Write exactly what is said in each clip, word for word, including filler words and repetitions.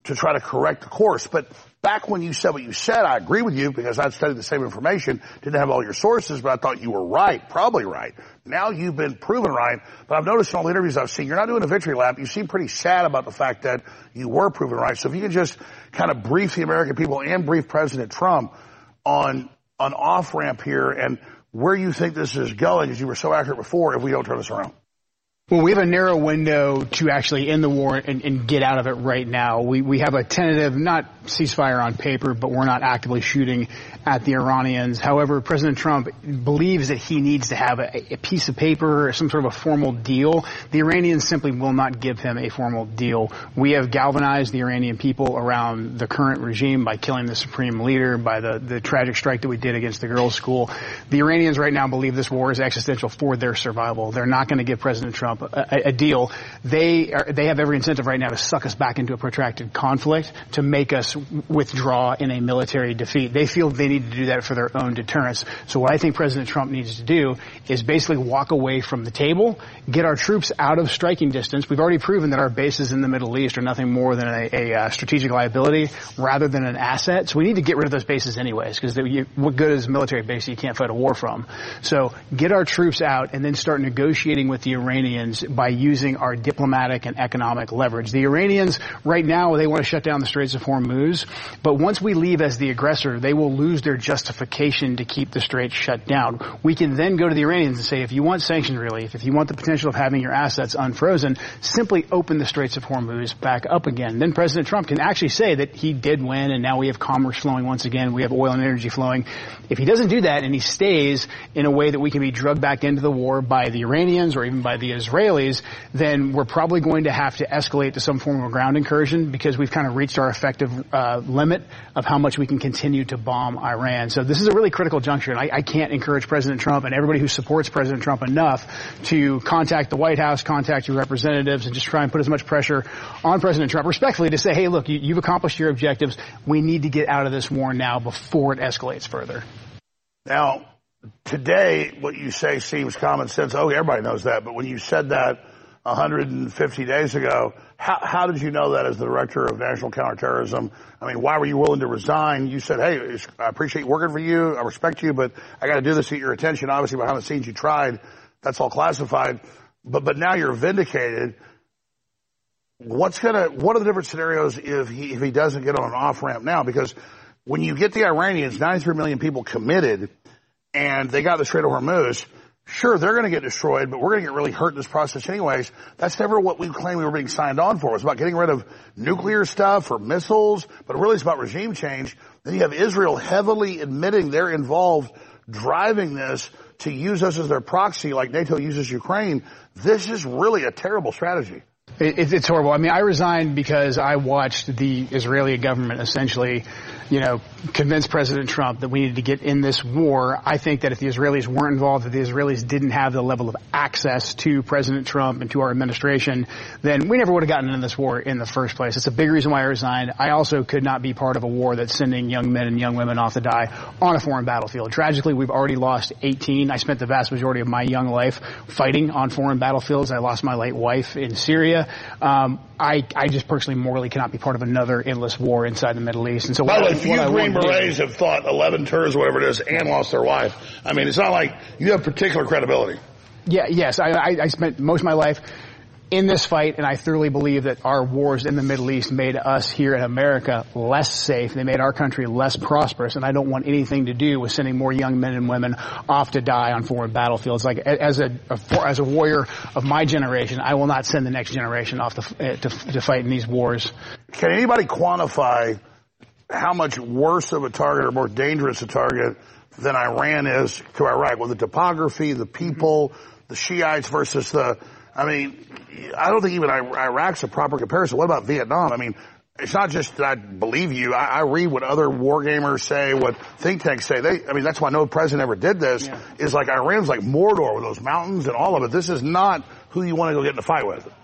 to try to correct the course. But back when you said what you said, I agree with you because I'd studied the same information, didn't have all your sources, but I thought you were right, probably right. Now you've been proven right, but I've noticed in all the interviews I've seen, you're not doing a victory lap. You seem pretty sad about the fact that you were proven right. So if you can just kind of brief the American people and brief President Trump on an off-ramp here and where you think this is going, as you were so accurate before, if we don't turn this around. Well, we have a narrow window to actually end the war and, and get out of it right now. We, we have a tentative, not ceasefire on paper, but we're not actively shooting at the Iranians. However, President Trump believes that he needs to have a, a piece of paper or some sort of a formal deal. The Iranians simply will not give him a formal deal. We have galvanized the Iranian people around the current regime by killing the supreme leader, by the, the tragic strike that we did against the girls' school. The Iranians right now believe this war is existential for their survival. They're not going to give President Trump A, a deal. They are, they have every incentive right now to suck us back into a protracted conflict, to make us withdraw in a military defeat. They feel they need to do that for their own deterrence. So what I think President Trump needs to do is basically walk away from the table, get our troops out of striking distance. We've already proven that our bases in the Middle East are nothing more than a, a, a strategic liability rather than an asset. So we need to get rid of those bases anyways, because what good is a military base you can't fight a war from? So get our troops out and then start negotiating with the Iranians by using our diplomatic and economic leverage. The Iranians, right now, they want to shut down the Straits of Hormuz, but once we leave as the aggressor, they will lose their justification to keep the Straits shut down. We can then go to the Iranians and say, if you want sanctions relief, if you want the potential of having your assets unfrozen, simply open the Straits of Hormuz back up again. Then President Trump can actually say that he did win and now we have commerce flowing once again, we have oil and energy flowing. If he doesn't do that and he stays in a way that we can be drugged back into the war by the Iranians or even by the Israelis, then we're probably going to have to escalate to some form of a ground incursion because we've kind of reached our effective uh, limit of how much we can continue to bomb Iran. So this is a really critical juncture, and I, I can't encourage President Trump and everybody who supports President Trump enough to contact the White House, contact your representatives, and just try and put as much pressure on President Trump respectfully to say, hey, look, you, you've accomplished your objectives. We need to get out of this war now before it escalates further. Now, today, what you say seems common sense. Oh, everybody knows that. But when you said that one hundred fifty days ago, how, how did you know that as the director of national counterterrorism? I mean, why were you willing to resign? You said, hey, I appreciate working for you. I respect you, but I got to do this to get your attention. Obviously, behind the scenes, you tried. That's all classified. But, but now you're vindicated. What's gonna, what are the different scenarios if he, if he doesn't get on an off ramp now? Because when you get the Iranians, ninety-three million people committed, and they got the Strait of Hormuz, sure, they're going to get destroyed, but we're going to get really hurt in this process anyways. That's never what we claimed we were being signed on for. It was about getting rid of nuclear stuff or missiles, but really it's about regime change. Then you have Israel heavily admitting they're involved, driving this to use us as their proxy like NATO uses Ukraine. This is really a terrible strategy. It, it's horrible. I mean, I resigned because I watched the Israeli government essentially, you know, convince President Trump that we needed to get in this war. I think that if the Israelis weren't involved, if the Israelis didn't have the level of access to President Trump and to our administration, then we never would have gotten into this war in the first place. It's a big reason why I resigned. I also could not be part of a war that's sending young men and young women off to die on a foreign battlefield. Tragically, we've already lost eighteen. I spent the vast majority of my young life fighting on foreign battlefields. I lost my late wife in Syria. Um, I, I just personally morally cannot be part of another endless war inside the Middle East. And so, by the way, what, few what Green Berets have fought eleven tours, whatever it is, and lost their wife. I mean, it's not like you have particular credibility. Yeah, yes, I, I, I spent most of my life in this fight, and I thoroughly believe that our wars in the Middle East made us here in America less safe. They made our country less prosperous, and I don't want anything to do with sending more young men and women off to die on foreign battlefields. Like, as a, a as a warrior of my generation, I will not send the next generation off to, to, to fight in these wars. Can anybody quantify how much worse of a target or more dangerous a target than Iran is to Iraq? With the topography, the people, the Shiites versus the... I mean, I don't think even Iraq's a proper comparison. What about Vietnam? I mean, it's not just that I believe you. I, I read what other war gamers say, what think tanks say. They, I mean, that's why no president ever did this, yeah. Is like Iran's like Mordor with those mountains and all of it. This is not who you want to go get in a fight with.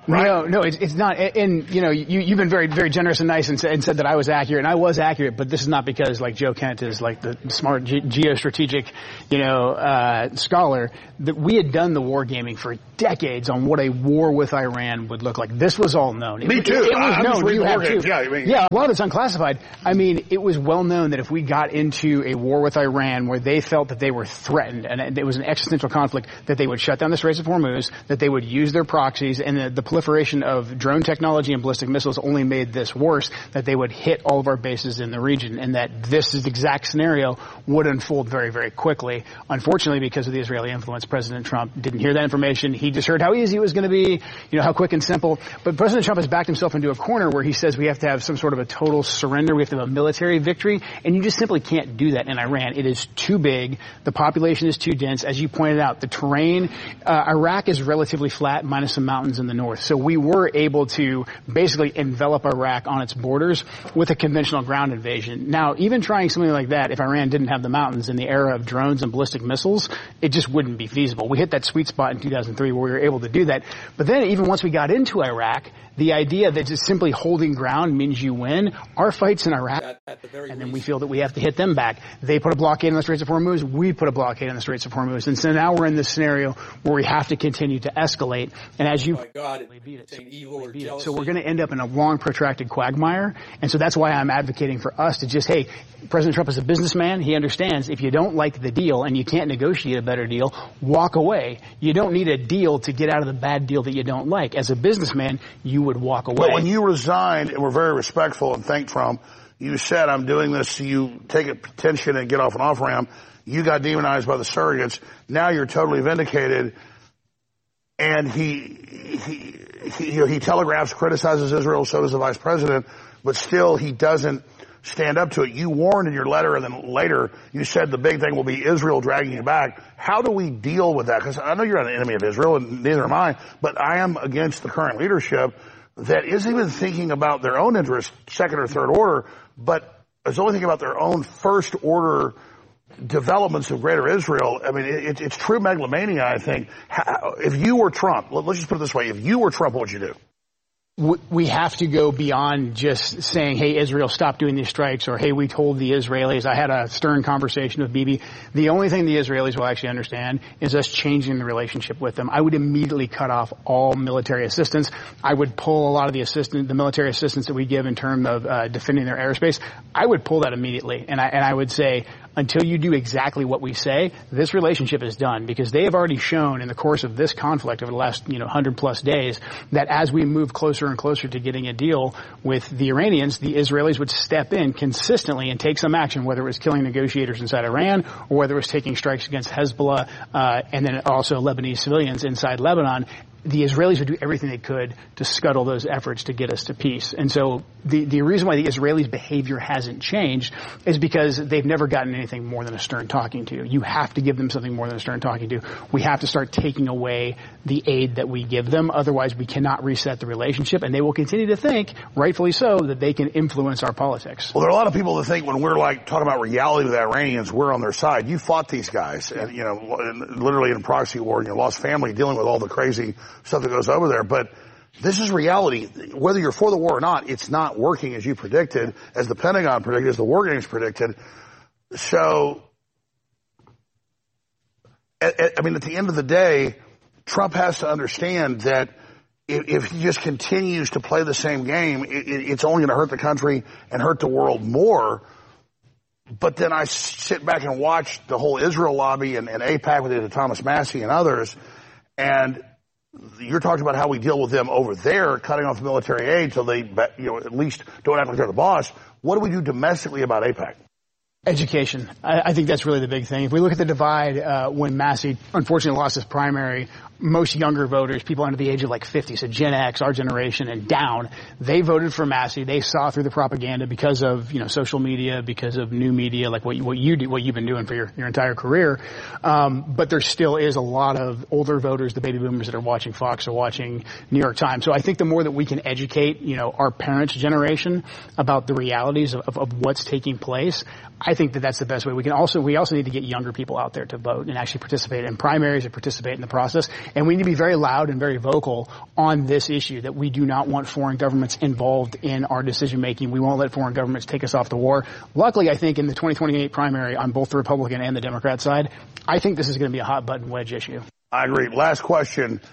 Right? No, no, it's, it's not. And, you know, you, you've been very, very generous and nice and, sa- and said that I was accurate, and I was accurate, but this is not because, like, Joe Kent is, like, the smart ge- geostrategic, you know, uh, scholar. That we had done the wargaming for decades on what a war with Iran would look like. This was all known. It, Me too. It, it was I'm just known. reading You the have war too. games. Yeah, I mean, yeah, a lot of it's unclassified. I mean, it was well known that if we got into a war with Iran where they felt that they were threatened and it was an existential conflict, that they would shut down the Straits of Hormuz, that they would use their proxies, and the, the proliferation of drone technology and ballistic missiles only made this worse, that they would hit all of our bases in the region, and that this exact scenario would unfold very, very quickly. Unfortunately, because of the Israeli influence, President Trump didn't hear that information. He just heard how easy it was going to be, you know, how quick and simple. But President Trump has backed himself into a corner where he says we have to have some sort of a total surrender. We have to have a military victory, and you just simply can't do that in Iran. It is too big. The population is too dense. As you pointed out, the terrain, uh, Iraq is relatively flat, minus some mountains in the north. So we were able to basically envelop Iraq on its borders with a conventional ground invasion. Now, even trying something like that, if Iran didn't have the mountains in the era of drones and ballistic missiles, it just wouldn't be feasible. We hit that sweet spot in two thousand three where we were able to do that. But then even once we got into Iraq, the idea that just simply holding ground means you win, our fights in Iraq, at, at the very and then least. we feel that we have to hit them back. They put a blockade on the Straits of Hormuz, we put a blockade on the Straits of Hormuz. And so now we're in this scenario where we have to continue to escalate. And as you... My God, we beat it. contain evil or beat it. jealousy. So we're going to end up in a long, protracted quagmire. And so that's why I'm advocating for us to just, hey, President Trump is a businessman. He understands if you don't like the deal and you can't negotiate a better deal, walk away. You don't need a deal to get out of the bad deal that you don't like. As a businessman, you would walk away. But when you resigned and were very respectful and thanked Trump, you said, I'm doing this so you take a petition and get off an off-ramp. You got demonized by the surrogates. Now you're totally vindicated. And he, he, he, you know, he telegraphs, criticizes Israel, so does the vice president, but still he doesn't stand up to it. You warned in your letter, and then later you said the big thing will be Israel dragging you back. How do we deal with that? Because I know you're not an enemy of Israel, and neither am I, but I am against the current leadership that isn't even thinking about their own interests, second or third order, but is only thinking about their own first order developments of greater Israel. I mean, it, it's true megalomania, I think. How, if you were Trump, let's just put it this way, if you were Trump, what would you do? We have to go beyond just saying, hey, Israel, stop doing these strikes, or hey, we told the Israelis. I had a stern conversation with Bibi. The only thing the Israelis will actually understand is us changing the relationship with them. I would immediately cut off all military assistance. I would pull a lot of the assistance, the military assistance that we give in terms of uh, defending their airspace. I would pull that immediately, and I and I would say, until you do exactly what we say, this relationship is done, because they have already shown in the course of this conflict over the last, you know, hundred plus days that as we move closer and closer to getting a deal with the Iranians, the Israelis would step in consistently and take some action, whether it was killing negotiators inside Iran or whether it was taking strikes against Hezbollah, uh, and then also Lebanese civilians inside Lebanon. The Israelis would do everything they could to scuttle those efforts to get us to peace. And so the, the reason why the Israelis' behavior hasn't changed is because they've never gotten anything more than a stern talking to. You have to give them something more than a stern talking to. We have to start taking away the aid that we give them. Otherwise, we cannot reset the relationship, and they will continue to think, rightfully so, that they can influence our politics. Well, there are a lot of people that think when we're like talking about reality with the Iranians, we're on their side. You fought these guys, and you know, literally in a proxy war, and you lost family dealing with all the crazy stuff that goes over there. But this is reality. Whether you're for the war or not, it's not working as you predicted, as the Pentagon predicted, as the war games predicted. So, I mean, at the end of the day, Trump has to understand that if he just continues to play the same game, it's only going to hurt the country and hurt the world more. But then I sit back and watch the whole Israel lobby and, and AIPAC with Thomas Massie and others, and you're talking about how we deal with them over there, cutting off military aid so they, you know, at least don't act like they're the boss. What do we do domestically about AIPAC? Education. I, I think that's really the big thing. If we look at the divide, uh, when Massie unfortunately lost his primary, most younger voters, people under the age of like fifty, so Gen X, our generation and down, they voted for Massie. They saw through the propaganda because of, you know, social media, because of new media, like what you, what you do, what you've been doing for your, your entire career. Um, but there still is a lot of older voters, the baby boomers that are watching Fox or watching New York Times. So I think the more that we can educate, you know, our parents' generation about the realities of, of, of what's taking place, I think that that's the best way. We can also, we also need to get younger people out there to vote and actually participate in primaries and participate in the process. And we need to be very loud and very vocal on this issue, that we do not want foreign governments involved in our decision making. We won't let foreign governments take us off the war. Luckily, I think in the twenty twenty-eight primary on both the Republican and the Democrat side, I think this is going to be a hot button wedge issue. I agree. Last question.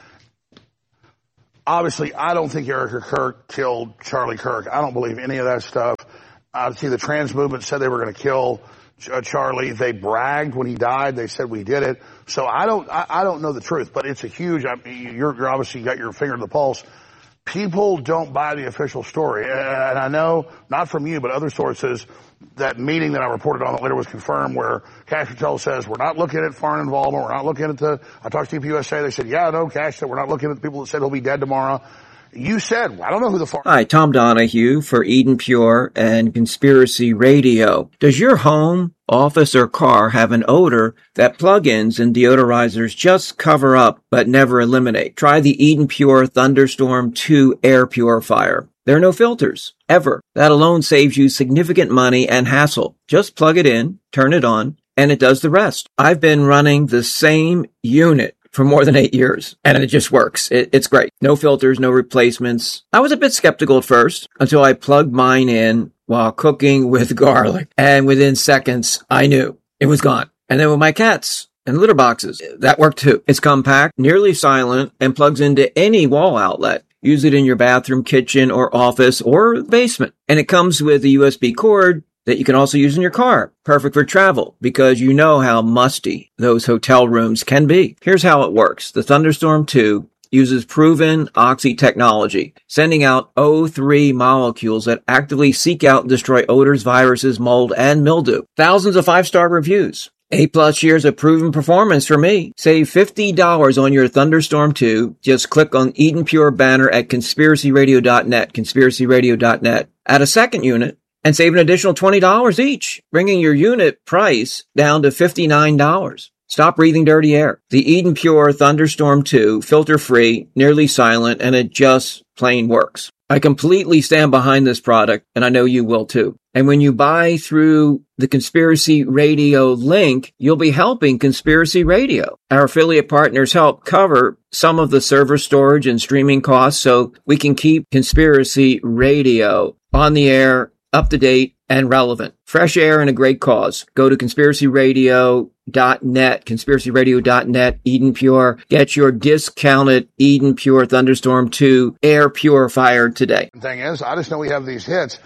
Obviously, I don't think Erica Kirk killed Charlie Kirk. I don't believe any of that stuff. Obviously, the trans movement said they were going to kill uh, Charlie. They bragged when he died. They said we did it. So I don't, I, I don't know the truth, but it's a huge, I mean, you're, you're obviously got your finger on the pulse. People don't buy the official story. And I know, not from you, but other sources, that meeting that I reported on that later was confirmed where Kash Patel says, we're not looking at foreign involvement. We're not looking at the, I talked to T P U S A. They said, yeah, no, Kash said, we're not looking at the people that said he'll be dead tomorrow. You said, I don't know who the foreign. Hi, Tom Donahue for Eden Pure and Conspiracy Radio. Does your home, office, or car have an odor that plug-ins and deodorizers just cover up but never eliminate? Try the Eden Pure Thunderstorm two air purifier. There are no filters, ever. That alone saves you significant money and hassle. Just plug it in, turn it on, and it does the rest. I've been running the same unit for more than eight years, and it just works. It, it's great. No filters, no replacements. I was a bit skeptical at first until I plugged mine in while cooking with garlic, and within seconds, I knew it was gone. And then with my cats and litter boxes, that worked too. It's compact, nearly silent, and plugs into any wall outlet. Use it in your bathroom, kitchen, or office, or basement. And it comes with a U S B cord that you can also use in your car. Perfect for travel, because you know how musty those hotel rooms can be. Here's how it works. The Thunderstorm two uses proven Oxy technology, sending out O three molecules that actively seek out and destroy odors, viruses, mold, and mildew. Thousands of five-star reviews. Eight plus years of proven performance for me. Save fifty dollars on your Thunderstorm two. Just click on Eden Pure banner at conspiracy radio dot net, conspiracy radio dot net. Add a second unit and save an additional twenty dollars each, bringing your unit price down to fifty-nine dollars. Stop breathing dirty air. The Eden Pure Thunderstorm two, filter-free, nearly silent, and it just plain works. I completely stand behind this product, and I know you will too. And when you buy through the Conspiracy Radio link, you'll be helping Conspiracy Radio. Our affiliate partners help cover some of the server storage and streaming costs so we can keep Conspiracy Radio on the air, up to date, and relevant. Fresh air and a great cause. Go to conspiracy radio dot net, conspiracy radio dot net, Eden Pure. Get your discounted Eden Pure Thunderstorm two air purifier today. The thing is, I just know we have these hits.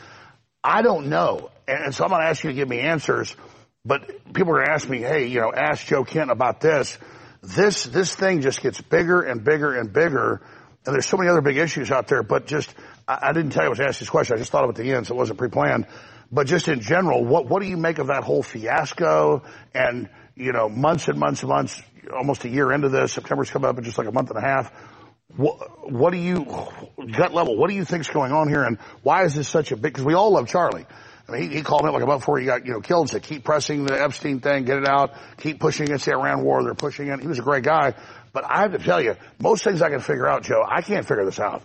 I don't know. And so I'm not asking you to give me answers, but people are going to ask me, hey, you know, ask Joe Kent about this. This, this thing just gets bigger and bigger and bigger. And there's so many other big issues out there, but just, I, I didn't tell you I was asking this question. I just thought of it at the end, so it wasn't pre-planned. But just in general, what, what do you make of that whole fiasco? And, you know, months and months and months, almost a year into this, September's coming up in just like a month and a half. What, what do you, gut level, what do you think's going on here? And why is this such a big, because we all love Charlie. I mean, he, he called me up like about before he got, you know, killed, said keep pressing the Epstein thing, get it out, keep pushing against the Iran war, they're pushing it. He was a great guy. But I have to tell you, most things I can figure out, Joe, I can't figure this out.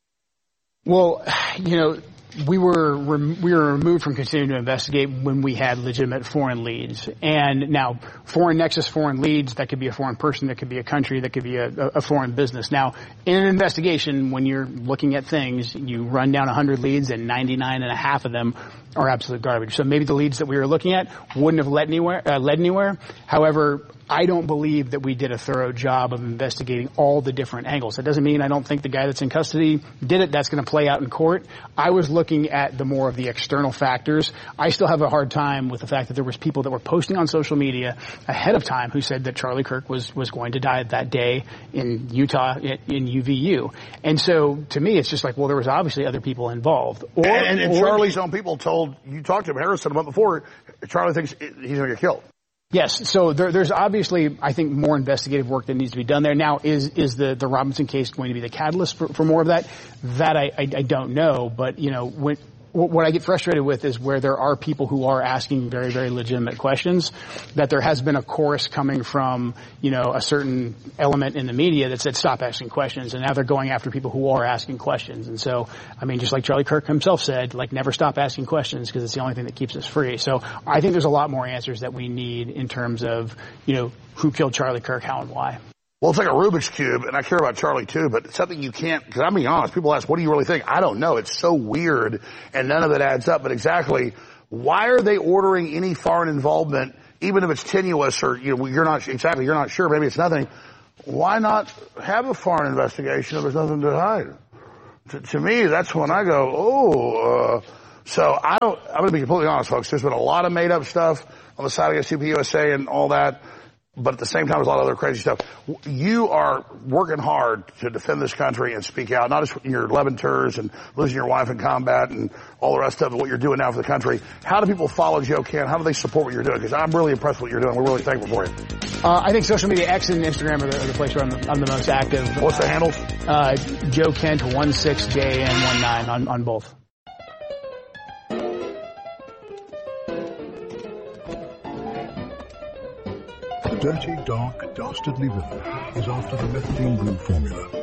Well, you know, we were rem- we were removed from continuing to investigate when we had legitimate foreign leads. And now, foreign nexus, foreign leads, that could be a foreign person, that could be a country, that could be a, a foreign business. Now, in an investigation, when you're looking at things, you run down one hundred leads and ninety-nine and a half of them are absolute garbage. So maybe the leads that we were looking at wouldn't have led anywhere. Uh, led anywhere. However, I don't believe that we did a thorough job of investigating all the different angles. That doesn't mean I don't think the guy that's in custody did it. That's going to play out in court. I was looking at the more of the external factors. I still have a hard time with the fact that there was people that were posting on social media ahead of time who said that Charlie Kirk was, was going to die that day in Utah, in, in U V U. And so to me, it's just like, well, there was obviously other people involved. Or, and, and, and or, Charlie's own people told, you talked to him, Harrison, a month before, Charlie thinks he's going to get killed. Yes, so there, there's obviously, I think, more investigative work that needs to be done there. Now, is is the, the Robinson case going to be the catalyst for, for more of that? That I, I, I don't know, but, you know, when, what I get frustrated with is where there are people who are asking very, very legitimate questions, that there has been a chorus coming from, you know, a certain element in the media that said stop asking questions, and now they're going after people who are asking questions. And so, I mean, just like Charlie Kirk himself said, like, never stop asking questions because it's the only thing that keeps us free. So I think there's a lot more answers that we need in terms of, you know, who killed Charlie Kirk, how and why. Well, it's like a Rubik's Cube, and I care about Charlie too, but it's something you can't, because I'm being honest, people ask, what do you really think? I don't know. It's so weird, and none of it adds up. But exactly, why are they ordering any foreign involvement, even if it's tenuous or, you know, you're not, exactly, you're not sure, maybe it's nothing. Why not have a foreign investigation if there's nothing to hide? To, to me, that's when I go, oh, uh, so I don't, I'm going to be completely honest, folks. There's been a lot of made up stuff on the side against C P U S A and all that. But at the same time, there's a lot of other crazy stuff. You are working hard to defend this country and speak out, not just in your eleven tours and losing your wife in combat and all the rest of what you're doing now for the country. How do people follow Joe Cann? How do they support what you're doing? Because I'm really impressed with what you're doing. We're really thankful for you. Uh, I think social media, X and Instagram are the, are the place where I'm the, I'm the most active. What's the handles? Uh, Joe Kent one six J N one nine on, on both. The dirty, dark, dastardly river is after the methylene blue formula.